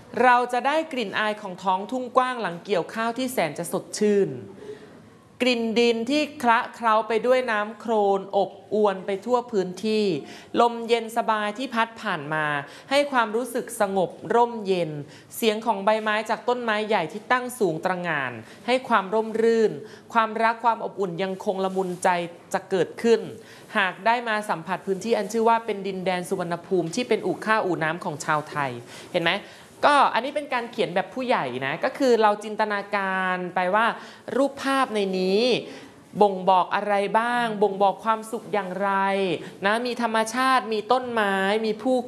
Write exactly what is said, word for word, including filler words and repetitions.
เราจะได้กลิ่นอายของท้องทุ่งกว้างหลังเกี่ยวข้าวที่แสนจะสดชื่นกลิ่นดินที่คละเคล้าไปด้วยน้ำโคลนอบอวนไปทั่วพื้นที่ลมเย็นสบายที่พัดผ่านมาให้ความรู้สึกสงบร่มเย็นเสียงของใบไม้จากต้นไม้ใหญ่ที่ตั้งสูงตระหง่านให้ความร่มรื่นความรักความอบอุ่นยังคงละมุนใจจะเกิดขึ้นหากได้มาสัมผัสพื้นที่อันชื่อว่าเป็นดินแดนสุวรรณภูมิที่เป็นอู่ข้าวอู่น้ำของชาวไทยเห็นไหมก็อันนี้เป็นการเขียนแบบผู้ใหญ่นะก็คือเราจินตนาการไปว่ารูปภาพในนี้บ่งบอกอะไรบ้างบ่งบอกความสุขอย่างไรนะมีธรรมชาติมีต้นไม้มีผู้